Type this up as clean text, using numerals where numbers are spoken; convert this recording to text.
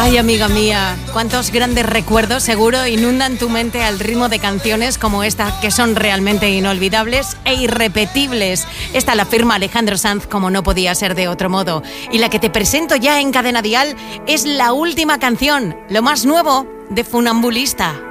Ay, amiga mía, cuántos grandes recuerdos seguro inundan tu mente al ritmo de canciones como esta, que son realmente inolvidables e irrepetibles. Esta la firma Alejandro Sanz como no podía ser de otro modo. Y la que te presento ya en Cadena Dial es la última canción, lo más nuevo de Funambulista.